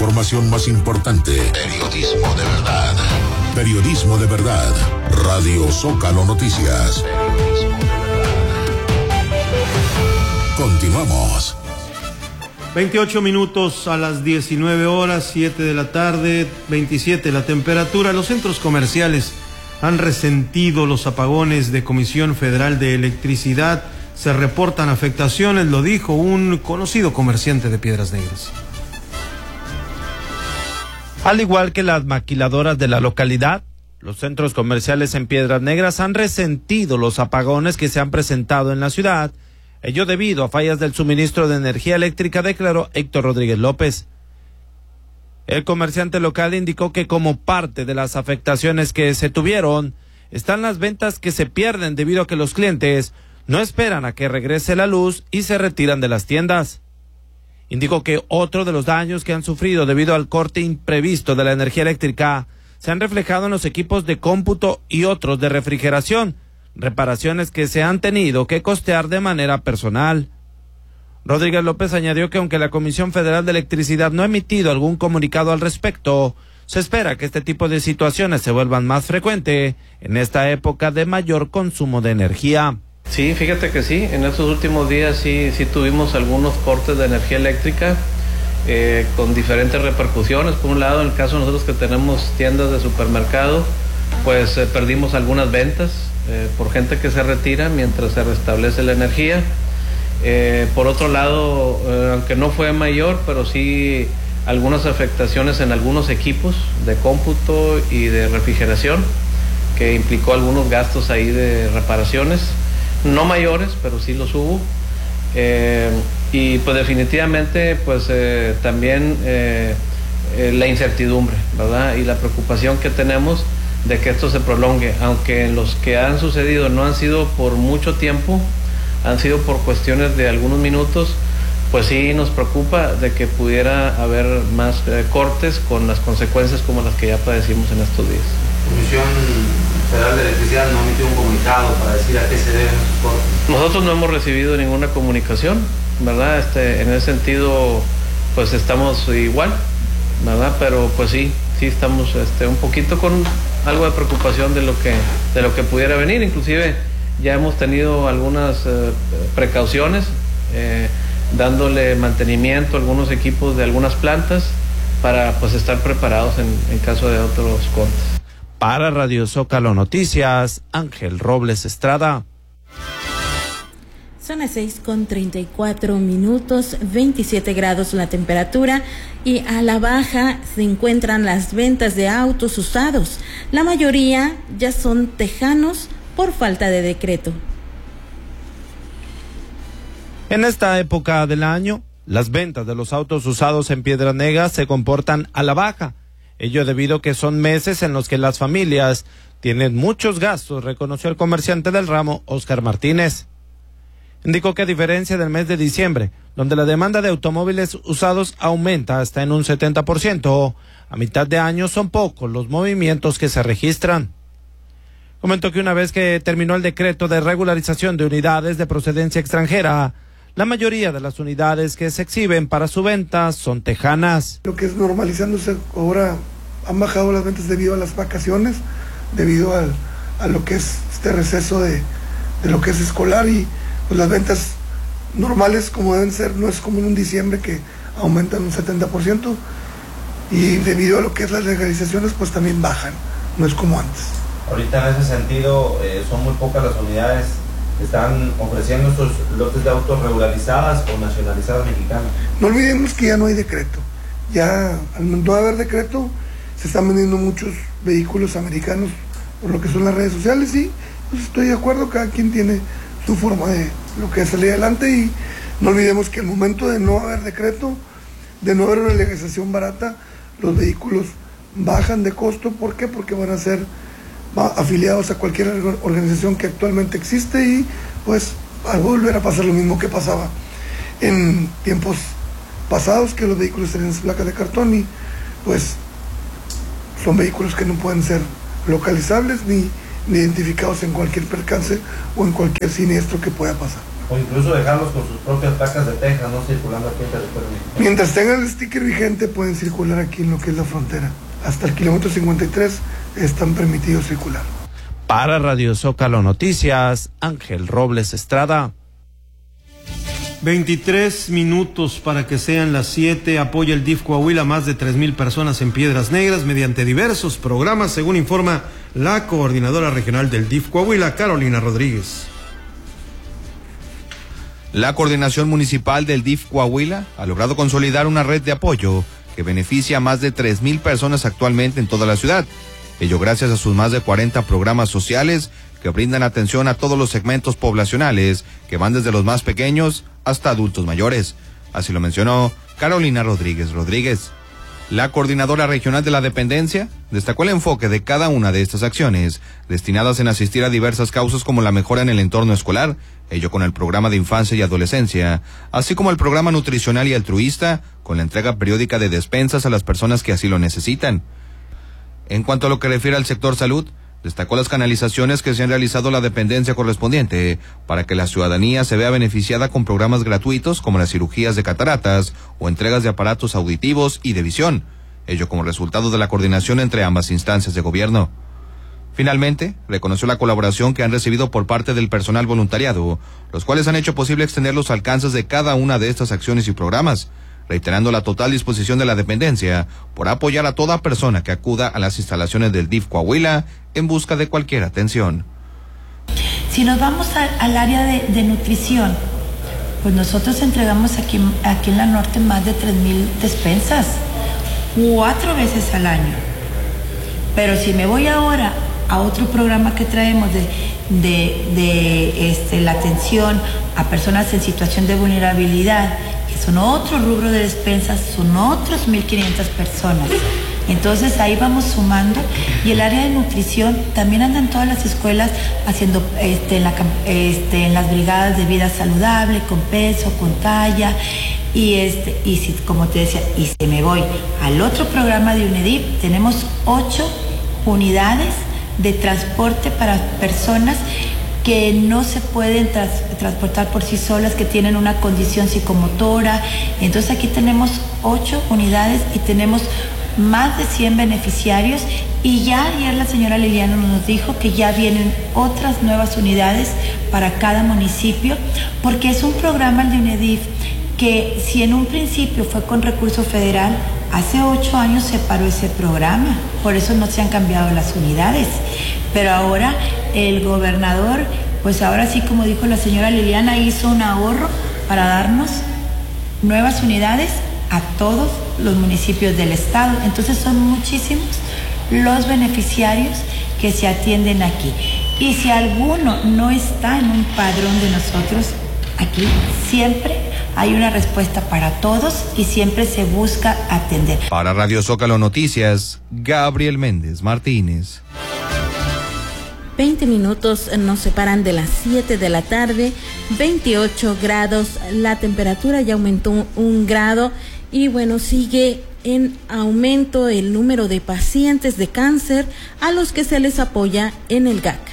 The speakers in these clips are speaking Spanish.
información más importante. Periodismo de verdad. Periodismo de verdad. Radio Zócalo Noticias. Periodismo de verdad. Continuamos. 28 minutos a las 19 horas, 7 de la tarde, 27 la temperatura. Los centros comerciales han resentido los apagones de Comisión Federal de Electricidad. Se reportan afectaciones, lo dijo un conocido comerciante de Piedras Negras. Al igual que las maquiladoras de la localidad, los centros comerciales en Piedras Negras han resentido los apagones que se han presentado en la ciudad, ello debido a fallas del suministro de energía eléctrica, declaró Héctor Rodríguez López. El comerciante local indicó que como parte de las afectaciones que se tuvieron, están las ventas que se pierden debido a que los clientes no esperan a que regrese la luz y se retiran de las tiendas. Indicó que otro de los daños que han sufrido debido al corte imprevisto de la energía eléctrica se han reflejado en los equipos de cómputo y otros de refrigeración, reparaciones que se han tenido que costear de manera personal. Rodríguez López añadió que aunque la Comisión Federal de Electricidad no ha emitido algún comunicado al respecto, se espera que este tipo de situaciones se vuelvan más frecuentes en esta época de mayor consumo de energía. Sí, fíjate que sí, en estos últimos días sí tuvimos algunos cortes de energía eléctrica con diferentes repercusiones. Por un lado, en el caso de nosotros que tenemos tiendas de supermercado, pues perdimos algunas ventas por gente que se retira mientras se restablece la energía. Por otro lado, aunque no fue mayor, pero sí algunas afectaciones en algunos equipos de cómputo y de refrigeración, que implicó algunos gastos ahí de reparaciones, no mayores, pero sí los hubo. Y pues definitivamente pues también la incertidumbre, ¿verdad? Y la preocupación que tenemos de que esto se prolongue, aunque los que han sucedido no han sido por mucho tiempo, han sido por cuestiones de algunos minutos, pues sí nos preocupa de que pudiera haber más cortes con las consecuencias como las que ya padecimos en estos días. Comisión Federal de Electricidad no ha emitido un comunicado para decir a qué se deben esos cortes. Nosotros no hemos recibido ninguna comunicación, ¿verdad? En ese sentido, pues estamos igual, ¿verdad? Pero pues sí estamos un poquito con algo de preocupación de lo que pudiera venir. Inclusive ya hemos tenido algunas precauciones, dándole mantenimiento a algunos equipos de algunas plantas para pues estar preparados en caso de otros cortes. Para Radio Zócalo Noticias, Ángel Robles Estrada. Son las 6:34, 27 grados la temperatura, y a la baja se encuentran las ventas de autos usados. La mayoría ya son tejanos por falta de decreto. En esta época del año, las ventas de los autos usados en Piedras Negras se comportan a la baja. Ello debido a que son meses en los que las familias tienen muchos gastos, reconoció el comerciante del ramo, Óscar Martínez. Indicó que a diferencia del mes de diciembre, donde la demanda de automóviles usados aumenta hasta en un 70%, a mitad de año son pocos los movimientos que se registran. Comentó que una vez que terminó el decreto de regularización de unidades de procedencia extranjera, la mayoría de las unidades que se exhiben para su venta son tejanas. Lo que es normalizándose ahora, han bajado las ventas debido a las vacaciones, debido a lo que es este receso de lo que es escolar, y pues las ventas normales como deben ser, no es como en un diciembre que aumentan un 70%, y debido a lo que es las legalizaciones pues también bajan, no es como antes. Ahorita en ese sentido son muy pocas las unidades que están ofreciendo estos lotes de autos regularizadas o nacionalizadas mexicanas. No olvidemos que ya no hay decreto, ya al no haber decreto se están vendiendo muchos vehículos americanos por lo que son las redes sociales, y pues estoy de acuerdo, cada quien tiene su forma de lo que es salir adelante, y no olvidemos que al momento de no haber decreto, de no haber una legalización barata, los vehículos bajan de costo. ¿Por qué? Porque van a ser afiliados a cualquier organización que actualmente existe, y pues va a volver a pasar lo mismo que pasaba en tiempos pasados, que los vehículos tenían placas de cartón, y pues son vehículos que no pueden ser localizables ni identificados en cualquier percance o en cualquier siniestro que pueda pasar. O incluso dejarlos con sus propias placas de Texas, no circulando aquí en territorio mexicano. Mientras tengan el sticker vigente, pueden circular aquí en lo que es la frontera. Hasta el kilómetro 53 están permitidos circular. Para Radio Zócalo Noticias, Ángel Robles Estrada. 23 minutos para que sean las 7. Apoya el DIF Coahuila más de 3,000 personas en Piedras Negras mediante diversos programas, según informa la coordinadora regional del DIF Coahuila, Carolina Rodríguez. La coordinación municipal del DIF Coahuila ha logrado consolidar una red de apoyo que beneficia a más de 3,000 personas actualmente en toda la ciudad. Ello gracias a sus más de 40 programas sociales que brindan atención a todos los segmentos poblacionales, que van desde los más pequeños hasta adultos mayores. Así lo mencionó Carolina Rodríguez. La coordinadora regional de la dependencia destacó el enfoque de cada una de estas acciones, destinadas en asistir a diversas causas como la mejora en el entorno escolar, ello con el programa de infancia y adolescencia, así como el programa nutricional y altruista, con la entrega periódica de despensas a las personas que así lo necesitan. En cuanto a lo que refiere al sector salud, destacó las canalizaciones que se han realizado a la dependencia correspondiente para que la ciudadanía se vea beneficiada con programas gratuitos como las cirugías de cataratas o entregas de aparatos auditivos y de visión, ello como resultado de la coordinación entre ambas instancias de gobierno. Finalmente, reconoció la colaboración que han recibido por parte del personal voluntariado, los cuales han hecho posible extender los alcances de cada una de estas acciones y programas, reiterando la total disposición de la dependencia por apoyar a toda persona que acuda a las instalaciones del DIF Coahuila en busca de cualquier atención. Si nos vamos al área de nutrición, pues nosotros entregamos aquí en la norte más de 3,000 despensas, 4 veces al año. Pero si me voy ahora a otro programa que traemos de la atención a personas en situación de vulnerabilidad, que son otro rubro de despensas, son otros 1,500 personas. Entonces ahí vamos sumando, y el área de nutrición también andan todas las escuelas haciendo en las brigadas de vida saludable, con peso, con talla, y si, como te decía, y si me voy al otro programa de UNEDIF, tenemos 8 unidades de transporte para personas que no se pueden transportar por sí solas, que tienen una condición psicomotora. Entonces aquí tenemos 8 unidades y tenemos más de 100 beneficiarios, y ya ayer la señora Liliana nos dijo que ya vienen otras nuevas unidades para cada municipio, porque es un programa, el de UNEDIF, que si en un principio fue con recurso federal, hace 8 años se paró ese programa, por eso no se han cambiado las unidades. Pero ahora el gobernador, pues ahora sí, como dijo la señora Liliana, hizo un ahorro para darnos nuevas unidades a todos los municipios del estado. Entonces son muchísimos los beneficiarios que se atienden aquí. Y si alguno no está en un padrón de nosotros, aquí siempre hay una respuesta para todos y siempre se busca atender. Para Radio Zócalo Noticias, Gabriel Méndez Martínez. 20 minutos nos separan de las 7 de la tarde, 28 grados, la temperatura ya aumentó 1 grado, y bueno, sigue en aumento el número de pacientes de cáncer a los que se les apoya en el GAC.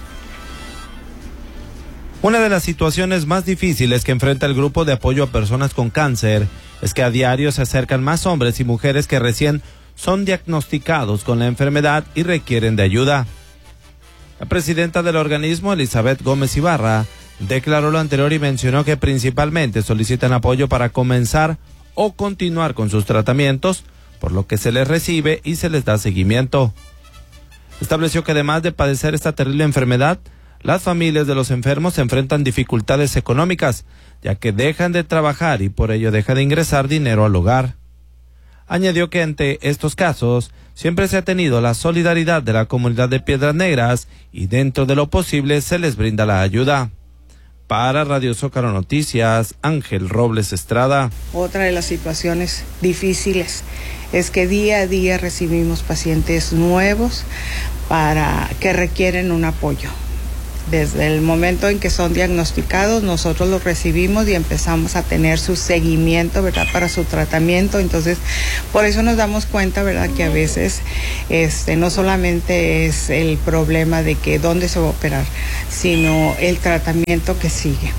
Una de las situaciones más difíciles que enfrenta el grupo de apoyo a personas con cáncer es que a diario se acercan más hombres y mujeres que recién son diagnosticados con la enfermedad y requieren de ayuda. La presidenta del organismo, Elizabeth Gómez Ibarra, declaró lo anterior y mencionó que principalmente solicitan apoyo para comenzar o continuar con sus tratamientos, por lo que se les recibe y se les da seguimiento. Estableció que además de padecer esta terrible enfermedad, las familias de los enfermos se enfrentan dificultades económicas, ya que dejan de trabajar y por ello deja de ingresar dinero al hogar. Añadió que ante estos casos siempre se ha tenido la solidaridad de la comunidad de Piedras Negras y dentro de lo posible se les brinda la ayuda. Para Radio Zócalo Noticias, Ángel Robles Estrada. Otra de las situaciones difíciles es que día a día recibimos pacientes nuevos que requieren un apoyo. Desde el momento en que son diagnosticados, nosotros los recibimos y empezamos a tener su seguimiento, ¿verdad?, para su tratamiento. Entonces, por eso nos damos cuenta, ¿verdad?, que a veces no solamente es el problema de que dónde se va a operar, sino el tratamiento que sigue.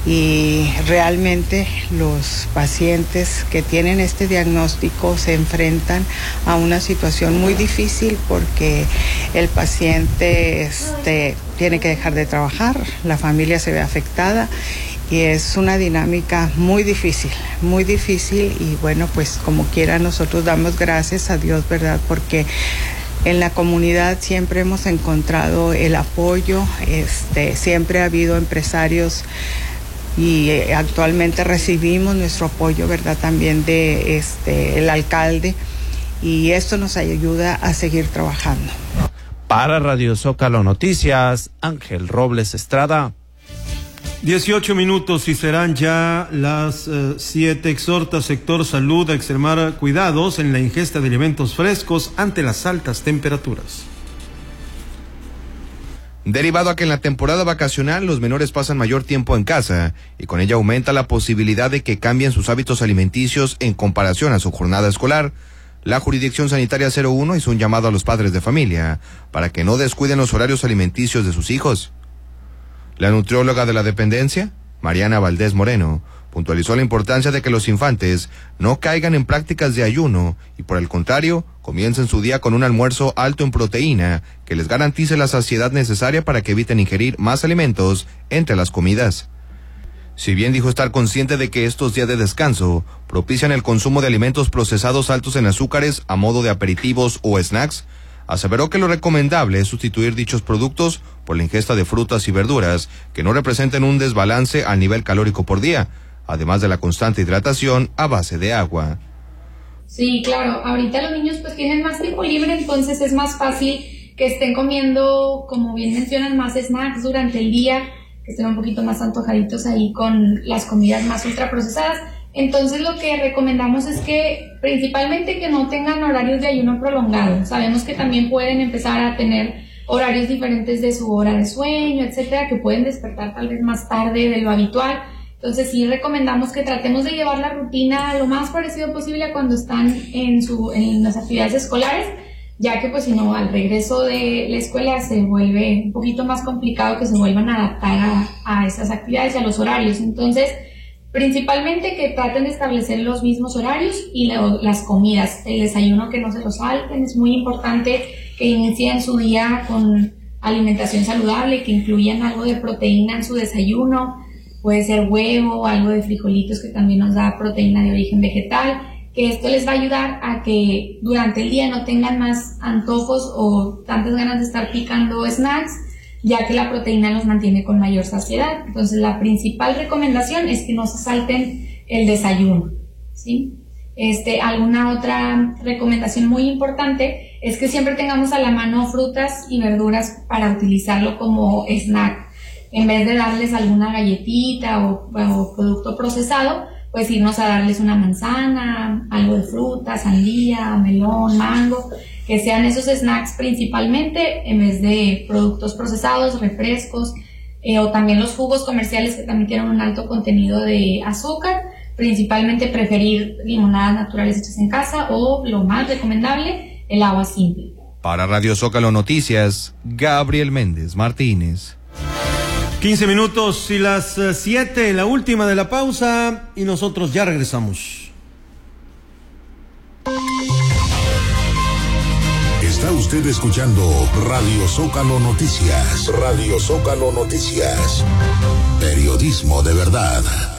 y realmente los pacientes que tienen este diagnóstico se enfrentan a una situación muy difícil porque el paciente tiene que dejar de trabajar, la familia se ve afectada y es una dinámica muy difícil y bueno, pues como quiera nosotros damos gracias a Dios, ¿verdad? Porque en la comunidad siempre hemos encontrado el apoyo, siempre ha habido empresarios y actualmente recibimos nuestro apoyo, ¿verdad? También de el alcalde, y esto nos ayuda a seguir trabajando. Para Radio Zócalo Noticias, Ángel Robles Estrada. 18 minutos y serán ya las 7. Exhorta sector salud a extremar cuidados en la ingesta de alimentos frescos ante las altas temperaturas. Derivado a que en la temporada vacacional los menores pasan mayor tiempo en casa y con ello aumenta la posibilidad de que cambien sus hábitos alimenticios en comparación a su jornada escolar, la Jurisdicción Sanitaria 01 hizo un llamado a los padres de familia para que no descuiden los horarios alimenticios de sus hijos. La nutrióloga de la dependencia, Mariana Valdés Moreno, puntualizó la importancia de que los infantes no caigan en prácticas de ayuno y por el contrario, comiencen su día con un almuerzo alto en proteína que les garantice la saciedad necesaria para que eviten ingerir más alimentos entre las comidas. Si bien dijo estar consciente de que estos días de descanso propician el consumo de alimentos procesados altos en azúcares a modo de aperitivos o snacks, aseveró que lo recomendable es sustituir dichos productos por la ingesta de frutas y verduras que no representen un desbalance al nivel calórico por día, además de la constante hidratación a base de agua. Sí, claro, ahorita los niños pues tienen más tiempo libre, entonces es más fácil que estén comiendo, como bien mencionan, más snacks durante el día, que estén un poquito más antojaditos ahí con las comidas más ultraprocesadas. Entonces lo que recomendamos es que principalmente que no tengan horarios de ayuno prolongado. Sabemos que también pueden empezar a tener horarios diferentes de su hora de sueño, etcétera, que pueden despertar tal vez más tarde de lo habitual. Entonces sí recomendamos que tratemos de llevar la rutina lo más parecido posible a cuando están en las actividades escolares, ya que pues si no al regreso de la escuela se vuelve un poquito más complicado que se vuelvan a adaptar a esas actividades y a los horarios. Entonces principalmente que traten de establecer los mismos horarios y las comidas, el desayuno que no se los salten. Es muy importante que inicien su día con alimentación saludable, que incluyan algo de proteína en su desayuno, puede ser huevo, algo de frijolitos que también nos da proteína de origen vegetal, que esto les va a ayudar a que durante el día no tengan más antojos o tantas ganas de estar picando snacks, ya que la proteína los mantiene con mayor saciedad. Entonces la principal recomendación es que no se salten el desayuno, ¿sí? Alguna otra recomendación muy importante es que siempre tengamos a la mano frutas y verduras para utilizarlo como snack. En vez de darles alguna galletita o producto procesado, pues irnos a darles una manzana, algo de fruta, sandía, melón, mango, que sean esos snacks principalmente en vez de productos procesados, refrescos, o también los jugos comerciales que también tienen un alto contenido de azúcar. Principalmente preferir limonadas naturales hechas en casa o, lo más recomendable, el agua simple. Para Radio Zócalo Noticias, Gabriel Méndez Martínez. 15 minutos y las 7, la última de la pausa, y nosotros ya regresamos. Está usted escuchando Radio Zócalo Noticias. Radio Zócalo Noticias. Periodismo de verdad.